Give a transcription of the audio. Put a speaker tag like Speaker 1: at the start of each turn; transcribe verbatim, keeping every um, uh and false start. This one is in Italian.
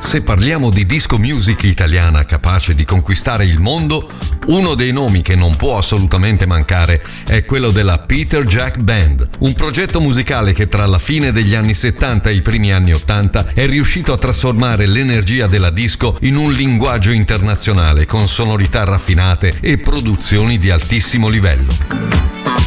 Speaker 1: Se parliamo di disco music italiana capace di conquistare il mondo, uno dei nomi che non può assolutamente mancare è quello della Peter Jack Band, un progetto musicale che tra la fine degli anni settanta e i primi anni ottanta è riuscito a trasformare l'energia della disco in un linguaggio internazionale con sonorità raffinate e produzioni di altissimo livello.